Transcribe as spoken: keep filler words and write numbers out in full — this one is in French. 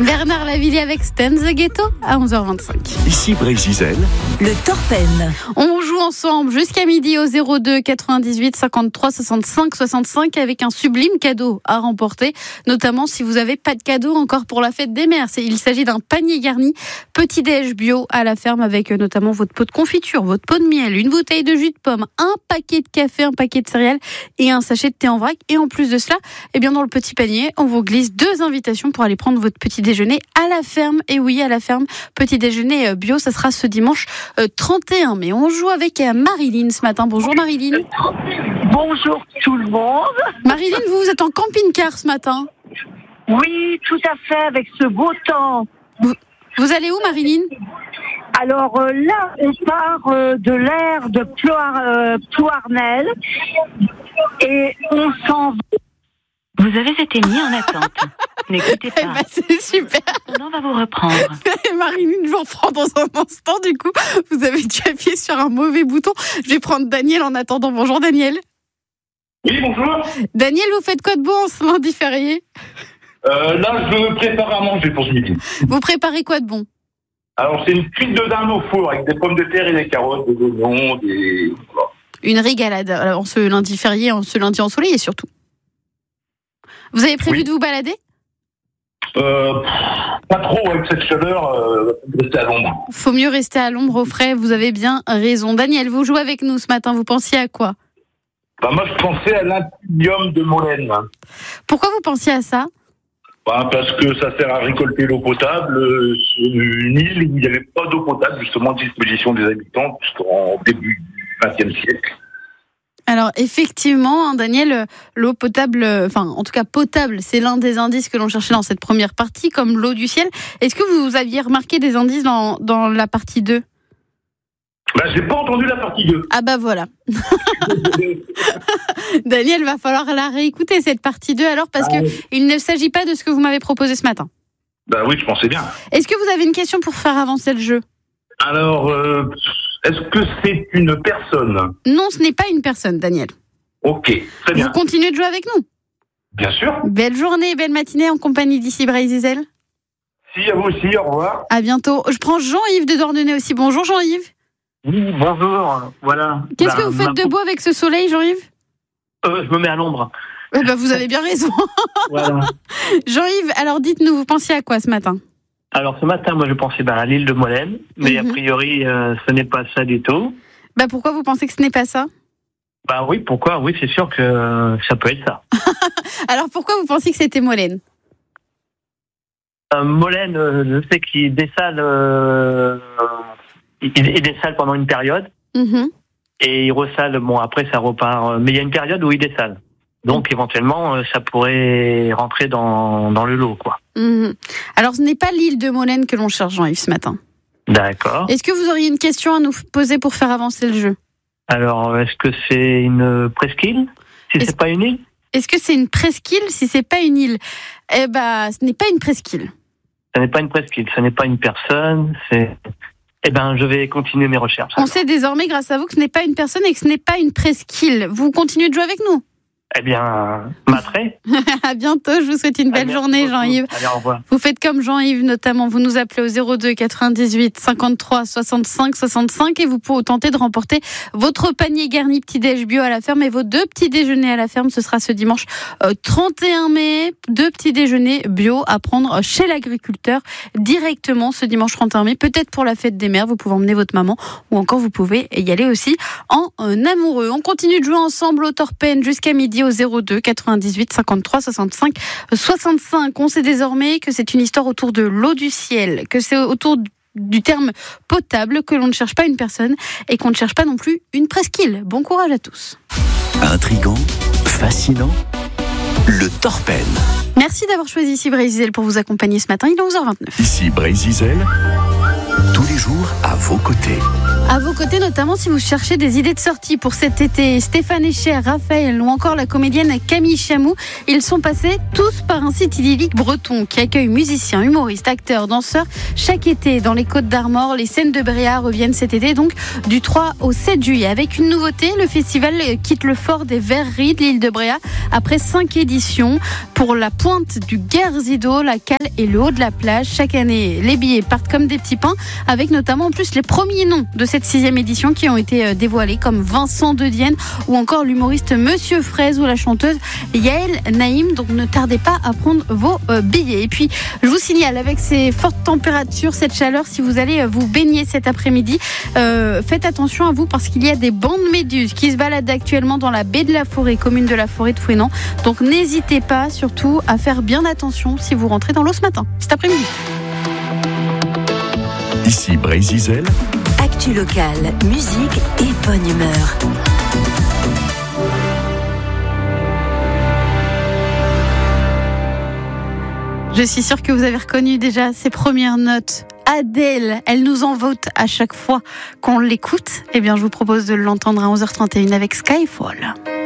Bernard Lavilliers avec Stan the Ghetto à onze heures vingt-cinq. Ici Brésil. Le Torpen. On joue ensemble jusqu'à midi au zéro deux quatre-vingt-dix-huit cinquante-trois soixante-cinq soixante-cinq avec un sublime cadeau à remporter, notamment si vous n'avez pas de cadeau encore pour la fête des mères. Il s'agit d'un panier garni petit-déj bio à la ferme avec notamment votre pot de confiture, votre pot de miel, une bouteille de jus de pomme, un paquet de café, un paquet de céréales et un sachet de thé en vrac. Et en plus de cela, eh bien dans le petit panier, on vous glisse deux invitations pour aller prendre votre petit déjeuner à la ferme. Et oui, à la ferme, petit déjeuner bio, ça sera ce dimanche trente et un mai. On joue avec Marilyn ce matin. Bonjour Marilyn. Bonjour tout le monde. Marilyn, vous, vous êtes en camping-car ce matin? Oui, tout à fait, avec ce beau temps. Vous, vous allez où Marilyn? Alors euh, là, on part euh, de l'aire de Ploir, euh, Ploirnel et on s'en va. Vous avez été mis en attente. N'écoutez pas. Eh ben, c'est super. On va vous reprendre. Marilyn, je vous reprends dans un instant. Du coup, vous avez dû appuyer sur un mauvais bouton. Je vais prendre Daniel en attendant. Bonjour Daniel. Oui, bonjour. Daniel, vous faites quoi de bon en ce lundi férié? euh, Là, je prépare à manger pour ce midi. Vous préparez quoi de bon? Alors, c'est une cuite de dinde au four avec des pommes de terre et des carottes, des oignons, des... Voilà. Une régalade en ce lundi férié, en ce lundi ensoleillé surtout. Vous avez prévu oui. de vous balader? euh, Pas trop avec cette chaleur, euh, rester à l'ombre. Faut mieux rester à l'ombre, au frais, vous avez bien raison. Daniel, vous jouez avec nous ce matin, vous pensiez à quoi? Bah, moi, je pensais à l'Intibium de Molène. Pourquoi vous pensiez à ça? Bah, parce que ça sert à récolter l'eau potable euh, sur une île où il n'y avait pas d'eau potable, justement, à disposition des habitants, jusqu'en début du vingtième siècle. Alors effectivement, hein, Daniel, l'eau potable, enfin en tout cas potable, c'est l'un des indices que l'on cherchait dans cette première partie, comme l'eau du ciel. Est-ce que vous aviez remarqué des indices dans, dans la partie deux? Bah, j'ai pas entendu la partie deux. Ah bah voilà. Daniel, va falloir la réécouter cette partie deux alors, parce ah, que oui. il ne s'agit pas de ce que vous m'avez proposé ce matin. Bah oui, je pensais bien. Est-ce que vous avez une question pour faire avancer le jeu? Alors, euh, est-ce que c'est une personne? Non, ce n'est pas une personne, Daniel. Ok, très bien. Vous continuez de jouer avec nous? Bien sûr. Belle journée, belle matinée en compagnie d'Ici Brésil. Si, à vous aussi, au revoir. À bientôt. Je prends Jean-Yves de Dornenay aussi. Bonjour Jean-Yves. Oui, bonjour, voilà. Qu'est-ce bah, que vous faites ma... de beau avec ce soleil, Jean-Yves? euh, Je me mets à l'ombre. Eh ben, vous avez bien raison. Voilà. Jean-Yves, alors dites-nous, vous pensiez à quoi ce matin? Alors ce matin, moi je pensais bah, à l'île de Molène, mais Mm-hmm. a priori euh, ce n'est pas ça du tout. Bah pourquoi vous pensez que ce n'est pas ça? Bah oui, pourquoi? Oui, c'est sûr que euh, ça peut être ça. Alors pourquoi vous pensez que c'était Molène? euh, Molène, euh, je sais qu'il dessale, euh, il, il dessale pendant une période, mm-hmm. et il ressale, bon après ça repart, mais il y a une période où il dessale. Donc éventuellement, ça pourrait rentrer dans, dans le lot, quoi. Mm-hmm. Alors ce n'est pas l'île de Molène que l'on cherche, Jean-Yves, ce matin. D'accord. Est-ce que vous auriez une question à nous poser pour faire avancer le jeu? Alors, est-ce que c'est une presqu'île? Si Est-ce... c'est pas une île? Est-ce que c'est une presqu'île si c'est pas une île? Eh ben, ce n'est pas une presqu'île. Ce n'est pas une presqu'île, ce n'est pas une personne, c'est... Eh ben, je vais continuer mes recherches. On alors. sait désormais, grâce à vous, que ce n'est pas une personne et que ce n'est pas une presqu'île. Vous continuez de jouer avec nous? Eh bien, m'attrait. À bientôt, je vous souhaite une belle ah, journée, beaucoup. Jean-Yves. Allez, au revoir. Vous faites comme Jean-Yves, notamment, vous nous appelez au zéro deux quatre-vingt-dix-huit cinquante-trois soixante-cinq soixante-cinq et vous pouvez tenter de remporter votre panier garni petit-déj bio à la ferme et vos deux petits déjeuners à la ferme. Ce sera ce dimanche euh, trente et un mai. Deux petits déjeuners bio à prendre chez l'agriculteur directement ce dimanche trente et un mai. Peut-être pour la fête des mères, vous pouvez emmener votre maman ou encore vous pouvez y aller aussi en euh, amoureux. On continue de jouer ensemble au Torpen jusqu'à midi au zéro deux quatre-vingt-dix-huit cinquante-trois soixante-cinq soixante-cinq. On sait désormais que c'est une histoire autour de l'eau du ciel, que c'est autour du terme potable, que l'on ne cherche pas une personne et qu'on ne cherche pas non plus une presqu'île. Bon courage à tous. Intriguant, fascinant, le Torpen. Merci d'avoir choisi Ici Brésil pour vous accompagner ce matin. Il est onze heures vingt-neuf. Ici Brésil. tous les jours à vos côtés. À vos côtés, notamment si vous cherchez des idées de sortie pour cet été. Stéphane Echer, Raphaël ou encore la comédienne Camille Chamou, ils sont passés tous par un site idyllique breton qui accueille musiciens, humoristes, acteurs, danseurs. Chaque été, dans les Côtes d'Armor, les scènes de Bréa reviennent cet été, donc du trois au sept juillet. Avec une nouveauté, le festival quitte le fort des Verreries de l'île de Bréa après cinq éditions. Pour la pointe du Guerzido, la Cale et le haut de la plage, chaque année, les billets partent comme des petits pains, avec notamment en plus les premiers noms de cette sixième édition qui ont été dévoilés, comme Vincent De Dienne ou encore l'humoriste Monsieur Fraise ou la chanteuse Yael Naïm. Donc ne tardez pas à prendre vos billets. Et puis je vous signale, avec ces fortes températures, cette chaleur, si vous allez vous baigner cet après-midi, euh, faites attention à vous parce qu'il y a des bancs de méduses qui se baladent actuellement dans la baie de la Forêt, commune de la Forêt de Fouesnant. Donc n'hésitez pas surtout à faire bien attention si vous rentrez dans l'eau ce matin, cet après-midi. Ici Brézizel. Actu locale, musique et bonne humeur. Je suis sûre que vous avez reconnu déjà ses premières notes. Adèle, elle nous envoûte à chaque fois qu'on l'écoute. Eh bien, je vous propose de l'entendre à onze heures trente et une avec Skyfall.